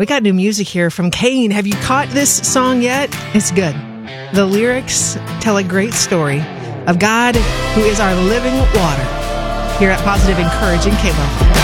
We got new music here from Kane. Have you caught this song yet? It's good. The lyrics tell a great story of God, who is our living water. Here at Positive Encouraging K-Love.